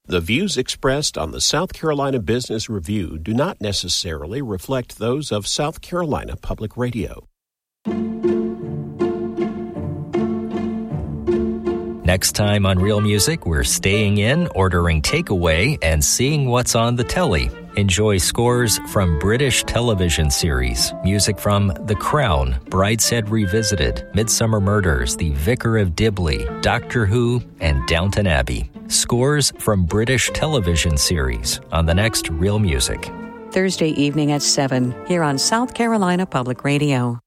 The views expressed on the South Carolina Business Review do not necessarily reflect those of South Carolina Public Radio. Next time on Real Music, we're staying in, ordering takeaway, and seeing what's on the telly. Enjoy scores from British television series, music from The Crown, Brideshead Revisited, Midsummer Murders, The Vicar of Dibley, Doctor Who, and Downton Abbey. Scores from British television series on the next Real Music. Thursday evening at 7 here on South Carolina Public Radio.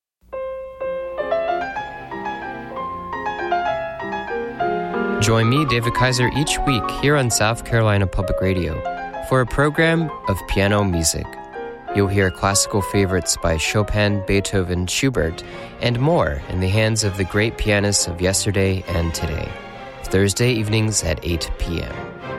Join me, David Kaiser, each week here on South Carolina Public Radio for a program of piano music. You'll hear classical favorites by Chopin, Beethoven, Schubert, and more in the hands of the great pianists of yesterday and today. Thursday evenings at 8 p.m.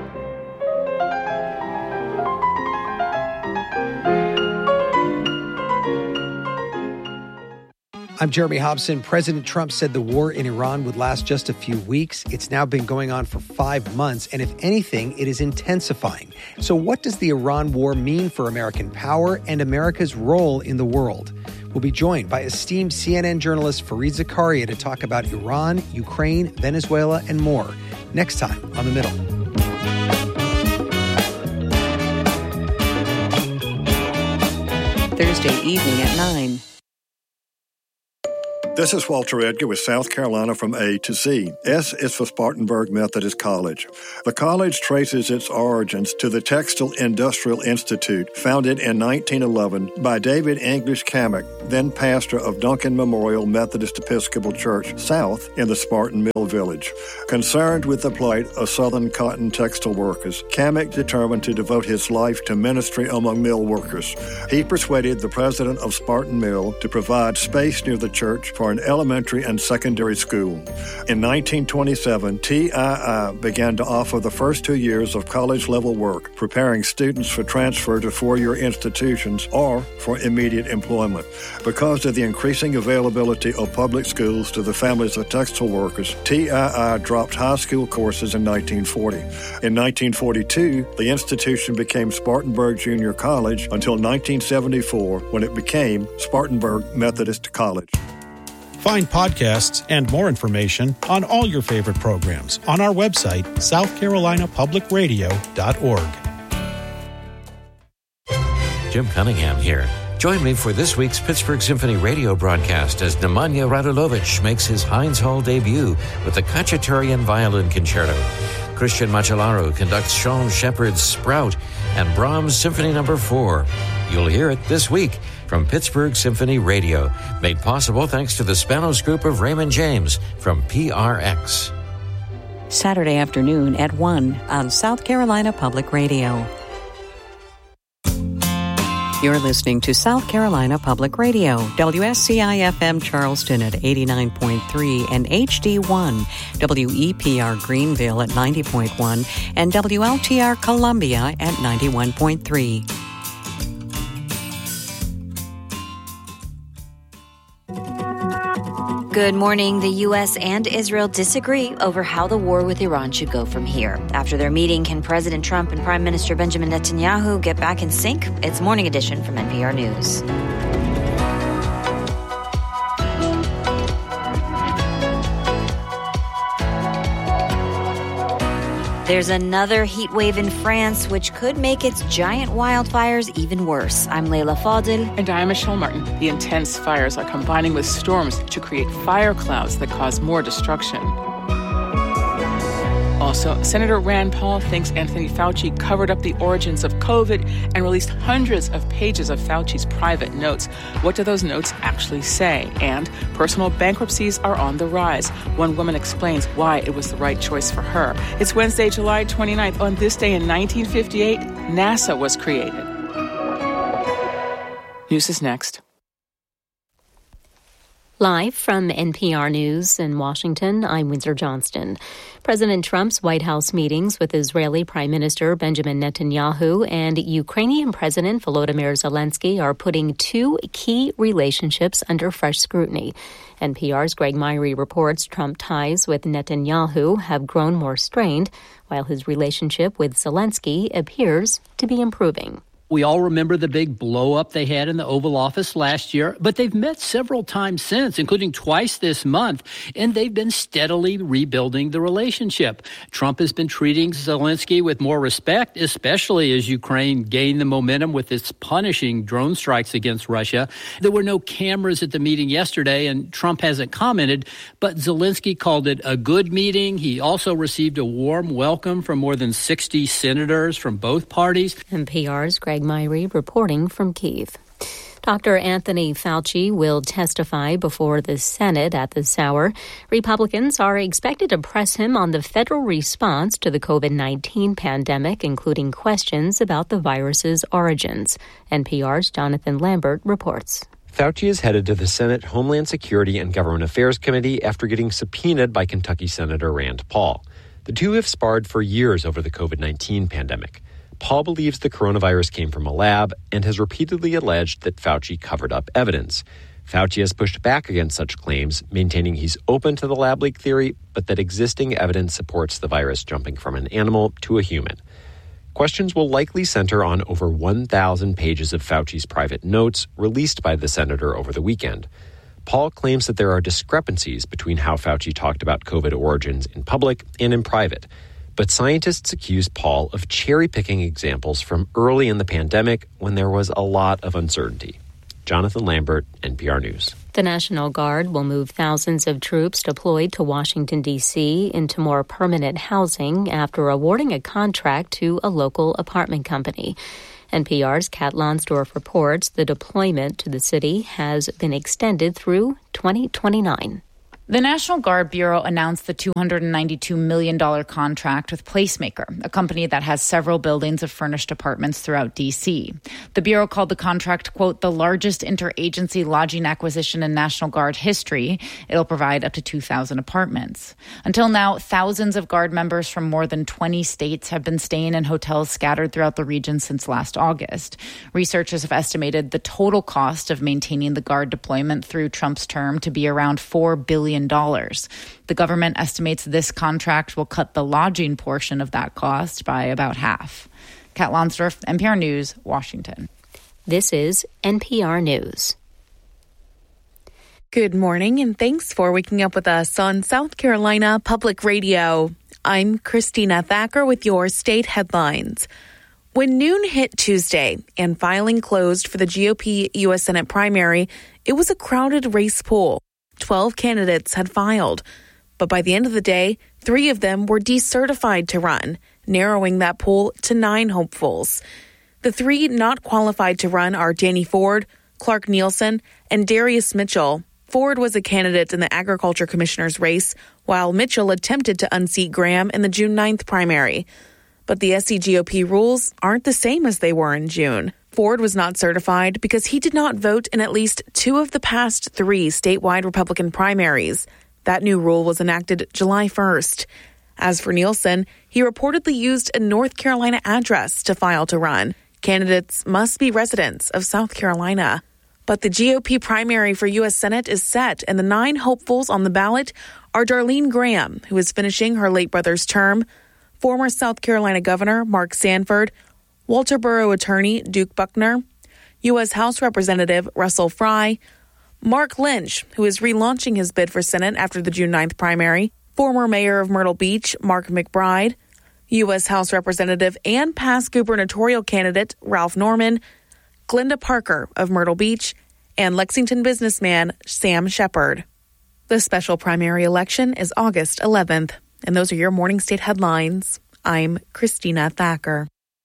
I'm Jeremy Hobson. President Trump said the war in Iran would last just a few weeks. It's now been going on for 5 months, and if anything, it is intensifying. So what does the Iran war mean for American power and America's role in the world? We'll be joined by esteemed CNN journalist Fareed Zakaria to talk about Iran, Ukraine, Venezuela, and more. Next time on The Middle. Thursday evening at 9. This is Walter Edgar with South Carolina from A to Z. S is for Spartanburg Methodist College. The college traces its origins to the Textile Industrial Institute, founded in 1911 by David English Cammack, then pastor of Duncan Memorial Methodist Episcopal Church South in the Spartan Mill Village. Concerned with the plight of Southern cotton textile workers, Cammack determined to devote his life to ministry among mill workers. He persuaded the president of Spartan Mill to provide space near the church for an elementary and secondary school. In 1927, TII began to offer the first 2 years of college-level work, preparing students for transfer to four-year institutions or for immediate employment. Because of the increasing availability of public schools to the families of textile workers, TII dropped high school courses in 1940. In 1942, the institution became Spartanburg Junior College until 1974, when it became Spartanburg Methodist College. Find podcasts and more information on all your favorite programs on our website, southcarolinapublicradio.org. Jim Cunningham here. Join me for this week's Pittsburgh Symphony radio broadcast as Nemanja Radulovic makes his Heinz Hall debut with the Khachaturian Violin Concerto. Christian Macellaro conducts Sean Shepard's Sprout and Brahms Symphony No. 4. You'll hear it this week from Pittsburgh Symphony Radio, made possible thanks to the Spanos Group of Raymond James from PRX. Saturday afternoon at 1 on South Carolina Public Radio. You're listening to South Carolina Public Radio, WSCI-FM Charleston at 89.3 and HD1, WEPR Greenville at 90.1, and WLTR Columbia at 91.3. Good morning. The U.S. and Israel disagree over how the war with Iran should go from here. After their meeting, can President Trump and Prime Minister Benjamin Netanyahu get back in sync? It's Morning Edition from NPR News. There's another heat wave in France, which could make its giant wildfires even worse. I'm Leila Fadil. And I'm Michelle Martin. The intense fires are combining with storms to create fire clouds that cause more destruction. Also, Senator Rand Paul thinks Anthony Fauci covered up the origins of COVID and released hundreds of pages of Fauci's private notes. What do those notes actually say? And personal bankruptcies are on the rise. One woman explains why it was the right choice for her. It's Wednesday, July 29th. On this day in 1958, NASA was created. News is next. Live from NPR News in Washington, I'm Windsor Johnston. President Trump's White House meetings with Israeli Prime Minister Benjamin Netanyahu and Ukrainian President Volodymyr Zelensky are putting two key relationships under fresh scrutiny. NPR's Greg Myrie reports Trump ties with Netanyahu have grown more strained, while his relationship with Zelensky appears to be improving. We all remember the big blow-up they had in the Oval Office last year, but they've met several times since, including twice this month, and they've been steadily rebuilding the relationship. Trump has been treating Zelensky with more respect, especially as Ukraine gained the momentum with its punishing drone strikes against Russia. There were no cameras at the meeting yesterday, and Trump hasn't commented, but Zelensky called it a good meeting. He also received a warm welcome from more than 60 senators from both parties. NPR's Greg Myrie reporting from Kyiv. Dr. Anthony Fauci will testify before the Senate at this hour. Republicans are expected to press him on the federal response to the COVID-19 pandemic, including questions about the virus's origins. NPR's Jonathan Lambert reports. Fauci is headed to the Senate Homeland Security and Government Affairs Committee after getting subpoenaed by Kentucky Senator Rand Paul. The two have sparred for years over the COVID-19 pandemic. Paul believes the coronavirus came from a lab and has repeatedly alleged that Fauci covered up evidence. Fauci has pushed back against such claims, maintaining he's open to the lab leak theory, but that existing evidence supports the virus jumping from an animal to a human. Questions will likely center on over 1,000 pages of Fauci's private notes released by the senator over the weekend. Paul claims that there are discrepancies between how Fauci talked about COVID origins in public and in private. But scientists accuse Paul of cherry-picking examples from early in the pandemic when there was a lot of uncertainty. Jonathan Lambert, NPR News. The National Guard will move thousands of troops deployed to Washington, D.C. into more permanent housing after awarding a contract to a local apartment company. NPR's Kat Lonsdorf reports the deployment to the city has been extended through 2029. The National Guard Bureau announced the $292 million contract with Placemaker, a company that has several buildings of furnished apartments throughout D.C. The Bureau called the contract, quote, the largest interagency lodging acquisition in National Guard history. It'll provide up to 2,000 apartments. Until now, thousands of Guard members from more than 20 states have been staying in hotels scattered throughout the region since last August. Researchers have estimated the total cost of maintaining the Guard deployment through Trump's term to be around $4 billion. The government estimates this contract will cut the lodging portion of that cost by about half. Kat Lonsdorf, NPR News, Washington. This is NPR News. Good morning, and thanks for waking up with us on South Carolina Public Radio. I'm Christina Thacker with your state headlines. When noon hit Tuesday and filing closed for the GOP U.S. Senate primary, it was a crowded race pool. 12 candidates had filed, but by the end of the day, 3 of them were decertified to run, narrowing that pool to 9 hopefuls. The 3 not qualified to run are Danny Ford, Clark Nielsen, and Darius Mitchell. Ford was a candidate in the Agriculture Commissioner's race, while Mitchell attempted to unseat Graham in the June 9th primary. But the SCGOP rules aren't the same as they were in June. Ford was not certified because he did not vote in at least 2 of the past 3 statewide Republican primaries. That new rule was enacted July 1st. As for Nielsen, he reportedly used a North Carolina address to file to run. Candidates must be residents of South Carolina. But the GOP primary for U.S. Senate is set, and the 9 hopefuls on the ballot are Darlene Graham, who is finishing her late brother's term, former South Carolina Governor Mark Sanford, Walter Borough Attorney Duke Buckner, U.S. House Representative Russell Fry, Mark Lynch, who is relaunching his bid for Senate after the June 9th primary, former Mayor of Myrtle Beach Mark McBride, U.S. House Representative and past gubernatorial candidate Ralph Norman, Glenda Parker of Myrtle Beach, and Lexington businessman Sam Shepard. The special primary election is August 11th, and those are your morning state headlines. I'm Christina Thacker.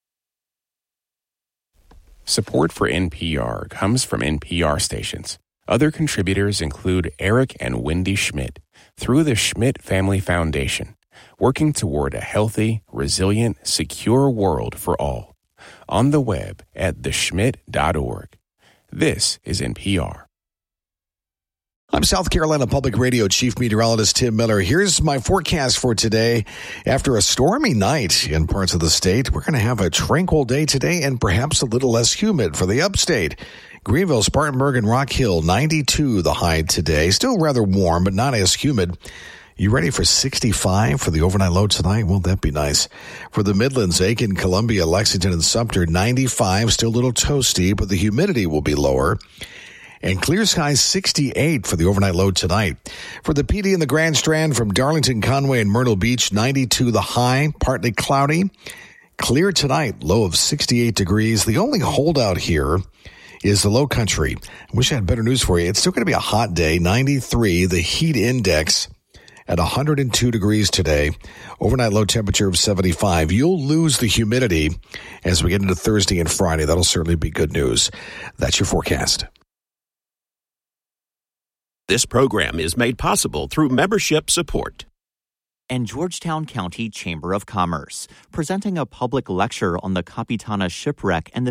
Support for NPR comes from NPR stations. Other contributors include Eric and Wendy Schmidt through the Schmidt Family Foundation, working toward a healthy, resilient, secure world for all. On the web at theschmidt.org. This is NPR. I'm South Carolina Public Radio Chief Meteorologist Tim Miller. Here's my forecast for today. After a stormy night in parts of the state, we're going to have a tranquil day today and perhaps a little less humid for the upstate. Greenville, Spartanburg, and Rock Hill, 92 the high today. Still rather warm, but not as humid. You ready for 65 for the overnight low tonight? Won't that be nice? For the Midlands, Aiken, Columbia, Lexington, and Sumter, 95. Still a little toasty, but the humidity will be lower. And clear skies 68 for the overnight low tonight. For the PD and the Grand Strand from Darlington, Conway, and Myrtle Beach, 92 the high, partly cloudy. Clear tonight, low of 68 degrees. The only holdout here is the Low Country. I wish I had better news for you. It's still going to be a hot day, 93, the heat index at 102 degrees today. Overnight low temperature of 75. You'll lose the humidity as we get into Thursday and Friday. That'll certainly be good news. That's your forecast. This program is made possible through membership support. And Georgetown County Chamber of Commerce, presenting a public lecture on the Capitana shipwreck and the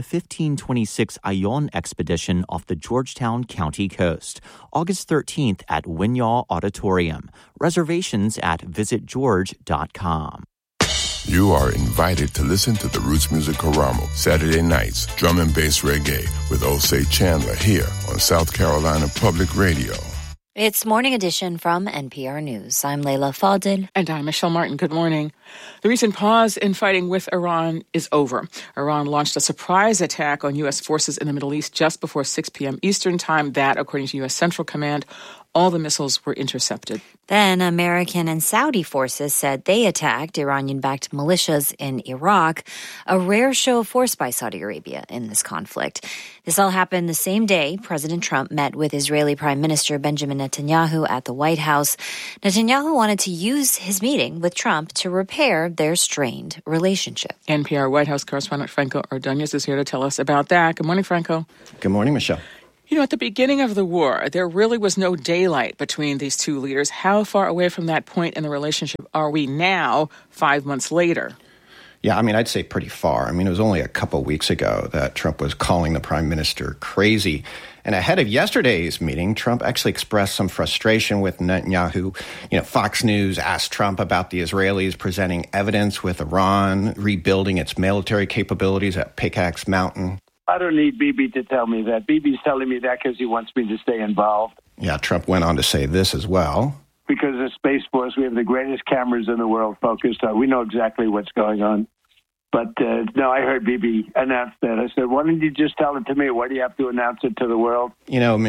1526 Ayllón expedition off the Georgetown County coast. August 13th at Winyaw Auditorium. Reservations at visitgeorge.com. You are invited to listen to the Roots Music Karamo Saturday nights, drum and bass reggae with Osei Chandler here on South Carolina Public Radio. It's Morning Edition from NPR News. I'm Layla Fadil. And I'm Michelle Martin. Good morning. The recent pause in fighting with Iran is over. Iran launched a surprise attack on U.S. forces in the Middle East just before 6 p.m. Eastern Time. That, according to U.S. Central Command, all the missiles were intercepted. Then American and Saudi forces said they attacked Iranian-backed militias in Iraq, a rare show of force by Saudi Arabia in this conflict. This all happened the same day President Trump met with Israeli Prime Minister Benjamin Netanyahu at the White House. Netanyahu wanted to use his meeting with Trump to repair their strained relationship. NPR White House correspondent Franco Ordonez is here to tell us about that. Good morning, Franco. Good morning, Michelle. You know, at the beginning of the war, there really was no daylight between these two leaders. How far away from that point in the relationship are we now, 5 months later? Yeah, I mean, I'd say pretty far. I mean, it was only a couple weeks ago that Trump was calling the prime minister crazy. And ahead of yesterday's meeting, Trump actually expressed some frustration with Netanyahu. You know, Fox News asked Trump about the Israelis presenting evidence with Iran, rebuilding its military capabilities at Pickaxe Mountain. I don't need Bibi to tell me that. Bibi's telling me that because he wants me to stay involved. Yeah, Trump went on to say this as well. Because of Space Force, we have the greatest cameras in the world focused on. We know exactly what's going on. But, no, I heard Bibi announce that. I said, why don't you just tell it to me? Why do you have to announce it to the world? You know,